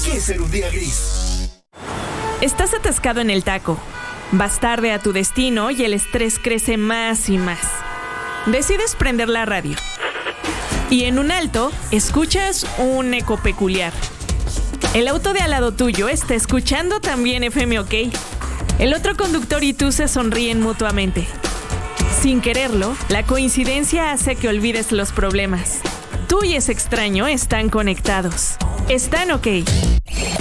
¿Qué es ser un día gris? Estás atascado en el taco. Vas tarde a tu destino y el estrés crece más y más. Decides prender la radio. Y en un alto, escuchas un eco peculiar. El auto de al lado tuyo está escuchando también FM OK. El otro conductor y tú se sonríen mutuamente. Sin quererlo, la coincidencia hace que olvides los problemas. Tú y ese extraño están conectados. Están OK.